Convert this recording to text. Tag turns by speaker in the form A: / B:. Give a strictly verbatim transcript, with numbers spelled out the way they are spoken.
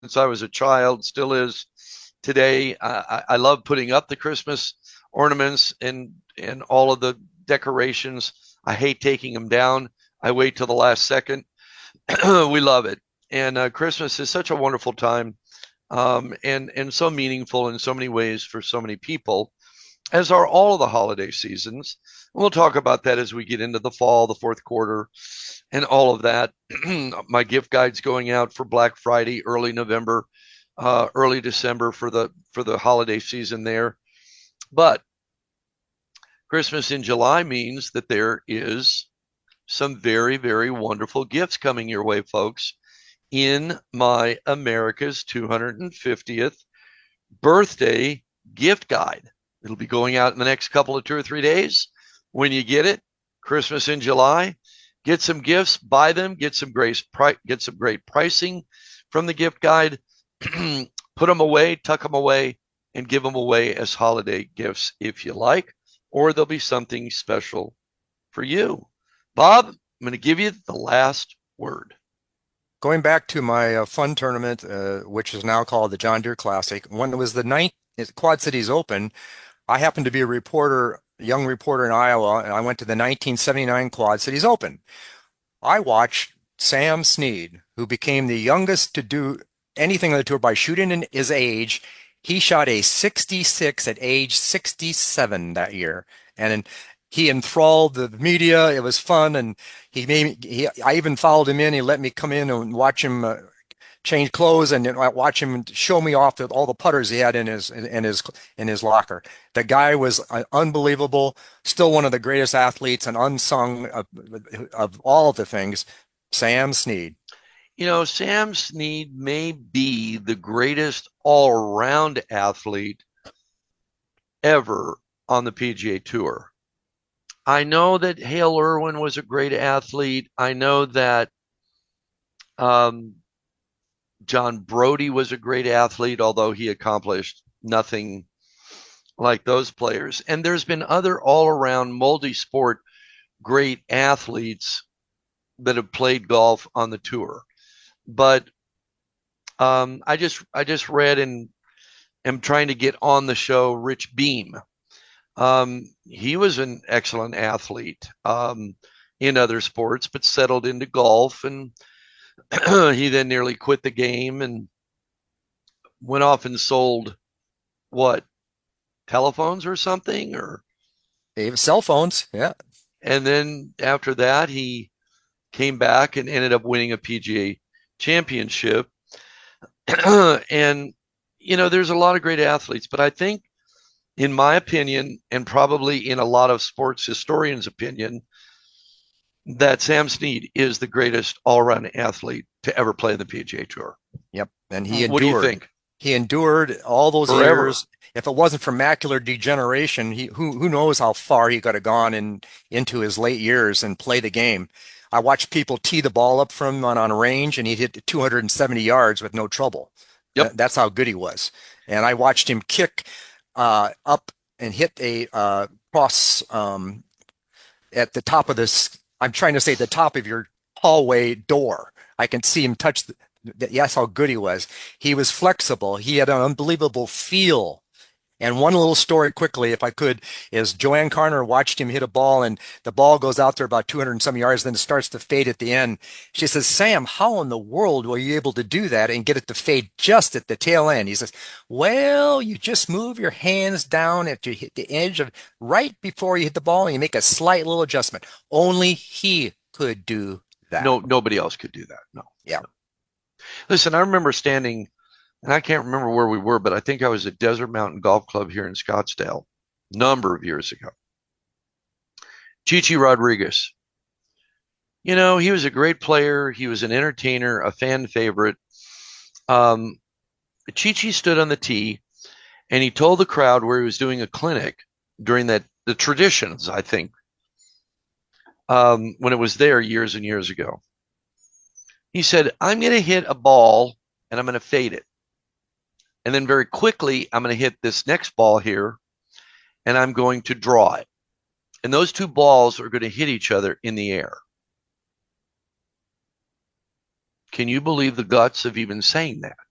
A: since I was a child, still is today. I, I love putting up the Christmas ornaments and and all of the decorations. I hate taking them down. I wait till the last second. We love it, and uh, Christmas is such a wonderful time, um, and and so meaningful in so many ways for so many people, as are all of the holiday seasons. We'll talk about that as we get into the fall, the fourth quarter, and all of that. My gift guide's going out for Black Friday, early November, uh, early December for the for the holiday season there. But Christmas in July means that there is some very, very wonderful gifts coming your way, folks, in my America's two hundred fiftieth birthday gift guide. It'll be going out in the next couple of two or three days. When you get it, Christmas in July, get some gifts, buy them, get some great get some great pricing from the gift guide, put them away, tuck them away, and give them away as holiday gifts if you like, or there'll be something special for you. Bob, I'm going to give you the last word.
B: Going back to my uh, fun tournament, uh, which is now called the John Deere Classic, when it was the ninth Quad Cities Open, I happened to be a reporter, a young reporter in Iowa, and I went to the nineteen seventy-nine Quad Cities Open. I watched Sam Snead, who became the youngest to do anything on the tour by shooting in his age. He shot a sixty-six at age sixty-seven that year, and he enthralled the media. It was fun, and he made me, he, I even followed him in. He let me come in and watch him uh, change clothes and watch him show me off the, all the putters he had in his in his in his locker. The guy was uh, unbelievable. Still one of the greatest athletes and unsung of, of all of the things. Sam Snead.
A: You know, Sam Snead may be the greatest all around athlete ever on the P G A Tour. I know that Hale Irwin was a great athlete. I know that um, John Brody was a great athlete, although he accomplished nothing like those players. And there's been other all around multi sport great athletes that have played golf on the tour. But um, I just I just read and am trying to get on the show Rich Beam. Um, he was an excellent athlete um, in other sports, but settled into golf, and he then nearly quit the game and went off and sold what, telephones or something, or
B: They have cell phones. Yeah.
A: and then after that he came back and ended up winning a P G A championship. And you know, there's a lot of great athletes, but I think, in my opinion, and probably in a lot of sports historians' opinion, that Sam Snead is the greatest all-around athlete to ever play in the P G A Tour.
B: Yep. And he
A: What do you
B: endured.
A: think?
B: He endured all those
A: Forever.
B: years. If it wasn't for macular degeneration, he who who knows how far he could have gone in into his late years and play the game. I watched people tee the ball up from on, on a range, and he hit two hundred seventy yards with no trouble.
A: Yep.
B: That, that's how good he was. And I watched him kick uh, up and hit a uh, cross um, at the top of this. I'm trying to say the top of your hallway door. I can see him touch the, yes, how good he was. He was flexible. He had an unbelievable feel. And one little story quickly, if I could, is Joanne Carner watched him hit a ball and the ball goes out there about two hundred and some yards, then it starts to fade at the end. She says, Sam, how in the world were you able to do that and get it to fade just at the tail end? He says, well, you just move your hands down after you hit the edge of right before you hit the ball and you make a slight little adjustment. Only he could do that.
A: No, nobody else could do that. No.
B: Yeah.
A: Listen, I remember standing, and I can't remember where we were, but I think I was at Desert Mountain Golf Club here in Scottsdale a number of years ago. Chichi Rodriguez. You know, he was a great player. He was an entertainer, a fan favorite. Um, Chichi stood on the tee and he told the crowd where he was doing a clinic during that, the traditions, I think, um, when it was there years and years ago. He said, I'm going to hit a ball and I'm going to fade it. And then very quickly, I'm going to hit this next ball here and I'm going to draw it. And those two balls are going to hit each other in the air. Can you believe the guts of even saying that?